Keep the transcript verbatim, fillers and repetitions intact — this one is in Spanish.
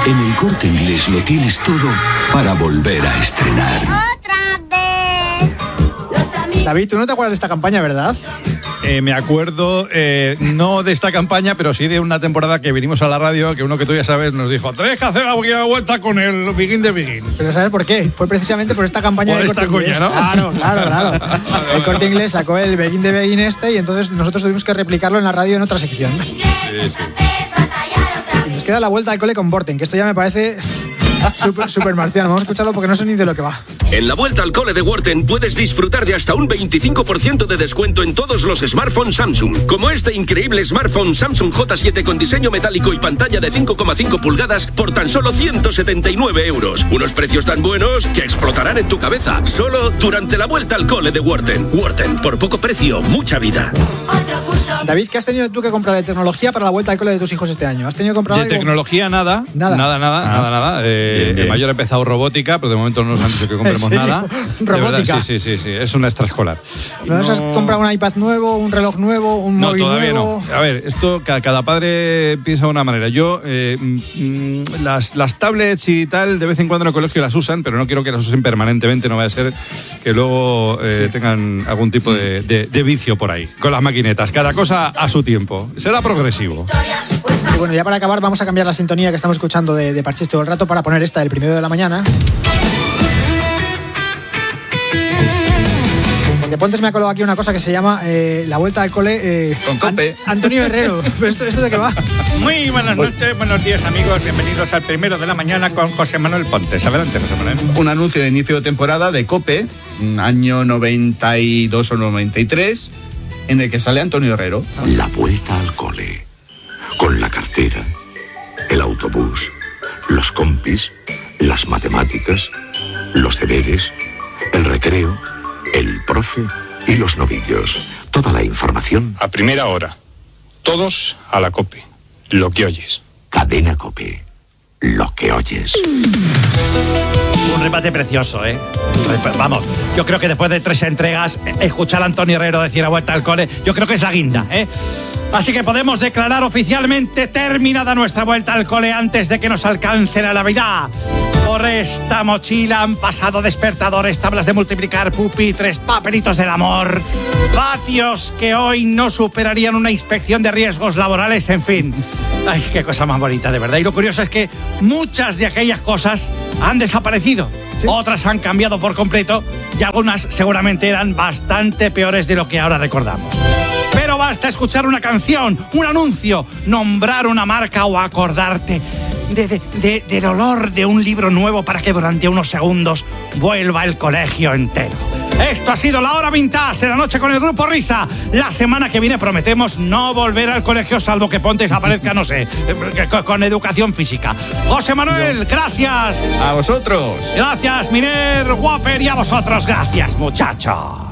En El Corte Inglés lo tienes todo para volver a estrenar. ¡Otra vez! David, tú no te acuerdas de esta campaña, ¿verdad? Eh, me acuerdo, eh, no de esta campaña, pero sí de una temporada que vinimos a la radio, que uno que tú ya sabes nos dijo, tenés que hacer la vuelta con el Begin de Begin. Pero ¿sabes por qué? Fue precisamente por esta campaña por de esta Corte cuña, Inglés. ¿no? Claro, claro, claro. El Corte Inglés sacó el Begin de Begin este y entonces nosotros tuvimos que replicarlo en la radio en otra sección. Sí, sí. Y nos queda la vuelta al cole con Vorten, que esto ya me parece súper super marciano. Vamos a escucharlo porque no sé ni de lo que va. En la vuelta al cole de Worten puedes disfrutar de hasta un veinticinco por ciento de descuento en todos los smartphones Samsung, como este increíble smartphone Samsung J siete con diseño metálico y pantalla de cinco coma cinco pulgadas por tan solo ciento setenta y nueve euros. Unos precios tan buenos que explotarán en tu cabeza, solo durante la vuelta al cole de Worten. Worten, por poco precio, mucha vida. David, ¿qué has tenido tú que comprar de tecnología para la vuelta al cole de tus hijos este año? ¿Has tenido que comprar De algo? tecnología nada, Nada. nada, nada, Ah. nada, nada. Eh, Bien, bien. El mayor ha empezado robótica, pero de momento no nos han dicho que compremos ¿En serio? nada. De ¿Robótica? verdad, sí, sí, sí, sí, es una extraescolar. ¿No nos has comprado un iPad nuevo, un reloj nuevo, un No, móvil todavía nuevo? no. A ver, esto cada, cada padre piensa de una manera. Yo, eh, mm, las, las tablets y tal, de vez en cuando en el colegio las usan, pero no quiero que las usen permanentemente, no vaya a ser que luego eh, sí. tengan algún tipo de, de, de vicio por ahí, con las maquinetas. Cada cosa a su tiempo. Será progresivo. Y bueno, ya para acabar vamos a cambiar la sintonía que estamos escuchando de, de Parchís todo el rato para poner esta del primero de la mañana. Porque Pontes me ha colado aquí una cosa que se llama eh, la vuelta al cole eh, con Cope. An- Antonio Herrero. ¿Esto, ¿Esto de qué va? Muy buenas noches, buenos días amigos, bienvenidos al primero de la mañana con José Manuel Pontes. Adelante, José Manuel. Un anuncio de inicio de temporada de Cope, año noventa y dos o noventa y tres, en el que sale Antonio Herrero. La vuelta al cole. Con la cartera, el autobús, los compis, las matemáticas, los deberes, el recreo, el profe y los novillos. Toda la información. A primera hora. Todos a la Cope. Lo que oyes. Cadena Cope. Lo que oyes. Un remate precioso, ¿eh? Vamos, yo creo que después de tres entregas, escuchar a Antonio Herrero decir a vuelta al cole, yo creo que es la guinda, ¿eh? Así que podemos declarar oficialmente terminada nuestra vuelta al cole antes de que nos alcance la Navidad. Por esta mochila han pasado despertadores, tablas de multiplicar, pupitres, papelitos del amor, patios que hoy no superarían una inspección de riesgos laborales, en fin. Ay, qué cosa más bonita, de verdad. Y lo curioso es que muchas de aquellas cosas han desaparecido. ¿Sí? Otras han cambiado por completo y algunas seguramente eran bastante peores de lo que ahora recordamos. Pero basta escuchar una canción, un anuncio, nombrar una marca o acordarte de, de, de, del olor de un libro nuevo para que durante unos segundos vuelva el colegio entero. Esto ha sido La Hora Vintage en la noche con el Grupo Risa. La semana que viene prometemos no volver al colegio salvo que Pontes aparezca, no sé, con, con educación física. José Manuel, gracias. A vosotros. Gracias, Miner, Whopper, y a vosotros, gracias, muchachos.